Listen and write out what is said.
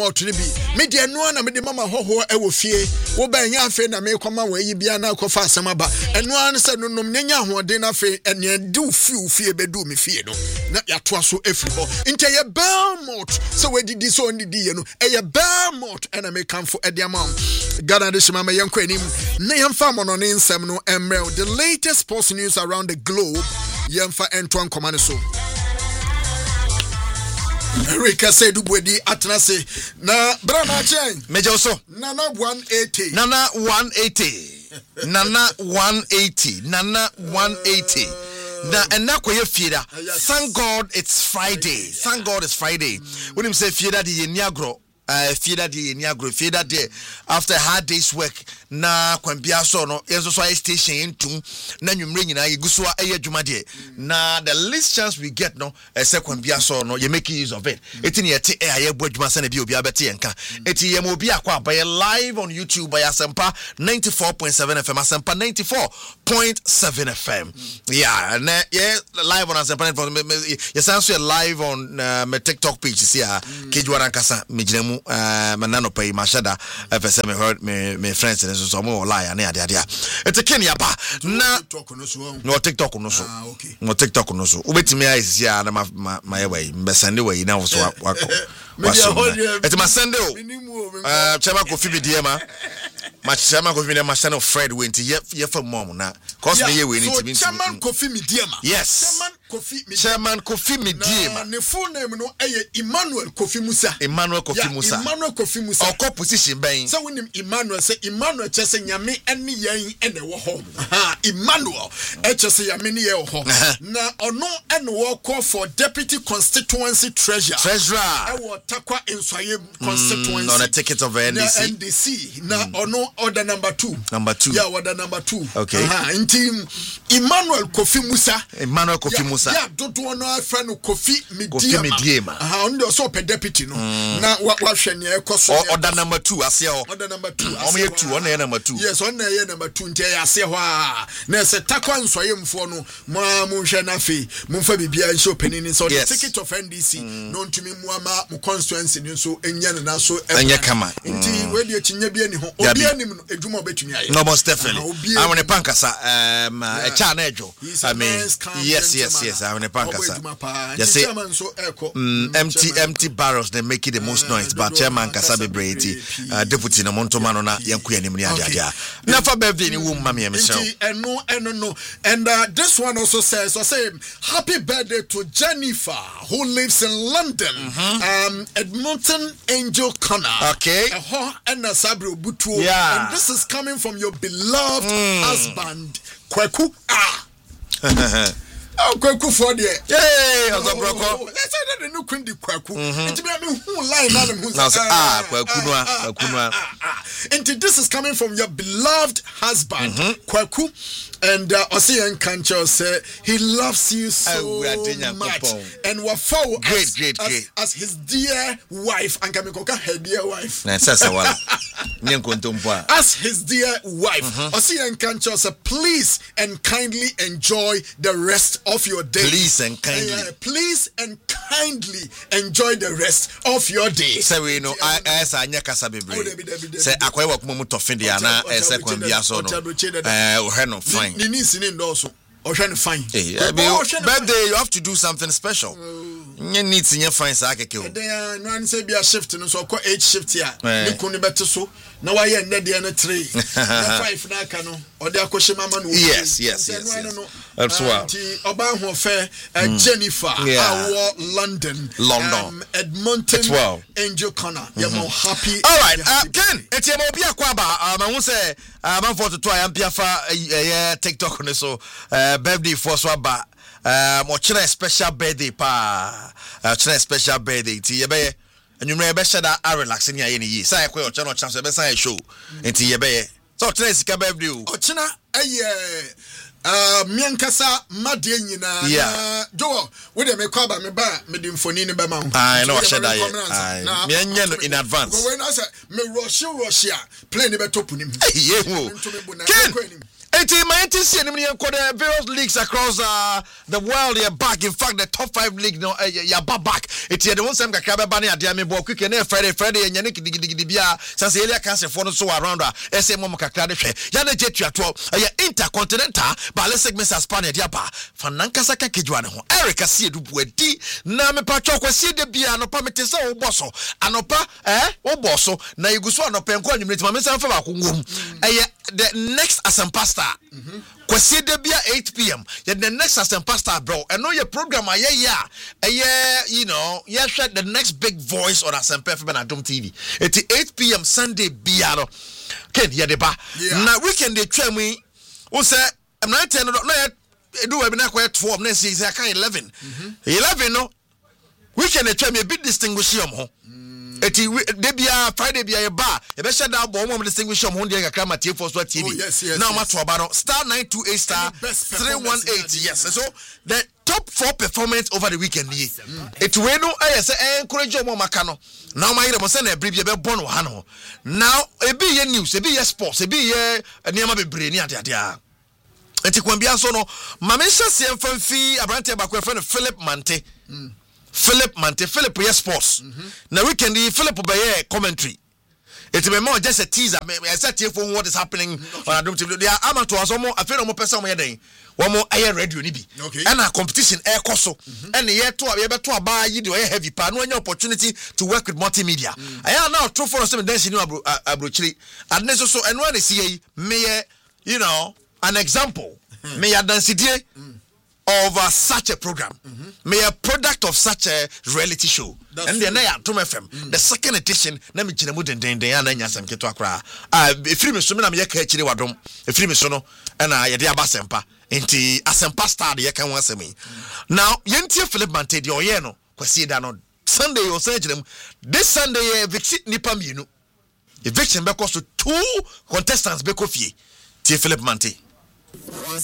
Otribi, media no na me de mama hoho e wo fie. Wo ba nya afe na me koma wo yi bia na kofa asɛm aba. Ɛno an se no nom nya ahoɔden afe ene du fie bedu me fie no. Na yatoa so efiri ho. Nte ye Belmont so we didi so ndidi ye no. E ye Belmont na me kanfo e de amam. Ghana de shima me yenko anim. Na yemfa mo no ne nsɛm no emrel. The latest sports news around the globe. Yemfa entwan komane so. Rika said Dubwedi Atnase na Brana Chen Major so Nana 180 Nana 180 Nana 180 Nana 180 na enakwa fieda. Thank God it's Friday. Thank God it's Friday. When him say fieda di niagro fieda de after a hard day's work na kwambia so no yeso so station entum na nwumre nyina yeguso aye adwuma de na the least chance we get no say kwambia so no you make use of it eti ne yete aye bo adwuma sana bi obi abete yenka eti ye mo obi akwa by live on YouTube by Asempa 94.7 FM Asempa 94.7 FM yeah na yeah live on Asempa you sound so live on my TikTok page see Kejwara Nkasa mejinamu manano pay mashada FSM heard me friends and so more lie na ade it's a Kenya ba na no TikTok no so no TikTok no so ubetimi eyes ya na my way mbesande way na so it's my sende o chama Kofi Bidiema ma chama Kofi Bidiema son of Fred went ye for mom na cause me ye we need to be Chairman Kofi Bidiema yes Chairman Kofi Bidiema ne full name no Emmanuel Kofi Musa Emmanuel Kofi Musa or position ben so when Emmanuel say Emmanuel chese nyame ene yen ene wo ho Emmanuel chese nyame ne ye ho na ono ene wo call for deputy constituency treasurer Takwa Nswaye constituency on a ticket of NDC na ono order number 2 yeah order number 2 okay Emmanuel Kofi Musa yeah dodo no afa no Kofi Midiema on so per deputy no na wa hwe ne ekoso order number 2 ase ho order number 2 o me 2 on number 2 yes on number 2 ntia ya ase ho na se Takwa Nswaye mfo no mo hwe na fe mo fa bibia nso panini so the ticket of NDC no ntumi muama mo constituency ni so enya na so enya kama nti we de chinya bia ni ho obi anim no edwuma obetumi aye no most definitely I want to pankasa a cha na ejo I mean yes I want to pankasa just say empty barrels they make it the most noise but chairman kasa bebreti deputy na monto no na yanku anim ni ade na fa birthday ni wo mama me so no and this one also says happy birthday to Jennifer who lives in London Edmonton Angel Connor okay and Sabri Obutuo and this is coming from your beloved husband Kweku Kweku for there Ozobroko let's say that the new queen di Kweku it me who line na them Kweku no and this is coming from your beloved husband Kweku and Osian Kancho say he loves you so much and what for great as his dear wife and Kamikoka her dear wife as his dear wife Osian Kancho say please and kindly enjoy the rest of your day please and kindly enjoy the rest of your day say we know as anya kasa bebre say akwai wa kuma mutofe dia na say kwambia so no oheno fine ni sini ndoso ohwe fine birthday you have to do something special nye needs nye fine sa akeke o den no an say bia shift no so ko 8 shift ya ni kunu bete so na wa ye nne de na 3 na 5 na aka no ode akohye mama no yes that's why oba ho fe Jennifer our London Edmonton Angel Connor you more happy all right Ken etiemo obi akwa ba ma hu say man for to am piafa TikTok no so birthday for so ba mo chere special birthday pa chere special birthday ti ye be enwumre be shada relax ni aye ni yi sai kwa o chere no chance be sai show enti ye be so chere sika birthday o chena miankasa madie nyina na jo we dey make ba me ba me di mfoni ni be ma ho no shada ye me enye no in advance we na say me rush plane be top nim Ken My NTC and various leagues across the world are back. In fact, the top 5 leagues back. It's the one time Kakaba Bani at Diami Bo quick and Friday and Yannick Digibia, Sanselia Cancer for so around SM Kakade, Yana Jetua, Intercontinental, but let's segment as Spaniard Yapa, Fanankasaka Kijuano, Erica C. Dubueti, Name Pacho, see the Biano Pametesa or Bosso, Anopa, or Bosso, Nayuguswan or Penco, you meet my message for the next Asampasta. Kwasi debia 8 p.m. Yet the next Asampasta, bro. I know your program, you know, share the next big voice on Asampa from Adom TV. It's 8 p.m. Sunday, Biano. Ken, Yadeba. Now, weekend, they tell me, who say, I'm not telling you, do I quite 12, next year, I can't 11. 11, no. Weekend, they tell me a bit distinguished, Eti debia Friday bia bar e be shada bo mo distinguish am honde kakra matie for so TV now ma to obano star 928 star 318 yes so the top 4 performance over the weekend here it we no say encourage mo maka no now ma yire mo say na bribia be born ha no now e be ye news e be ye sports e be ye niam bebre ni ade a enti kwambia so no ma me hyase emfamfi abrante ba ko friend Philip Mante sports. Now weekend Philip be commentary. It be more just a teaser. I said here for what is happening on Adom TV. They are amateurs. I feel no person more day. One more air radio ni bi. And a competition air koso. And the year to a bar you do a heavy pan when opportunity to work with multimedia. I am now true for some dancing abrochili. And this also and when they see me you know an example. Me a dance of such a program, may a product of such a reality show. And then I am FM, the second edition. Let me tell you, and some kito akra. A free missioner, I'm yakachiri wadom, a free missioner, and I yadi abasempa. Inti asempa star the yakan once me. Now, Yentia Philip Mante, the Oyeno, Kwasi Dano, Sunday or Surgeon, this Sunday, eviction Nipamino. Eviction because to 2 contestants, Bekofi, Tia Philip Mante.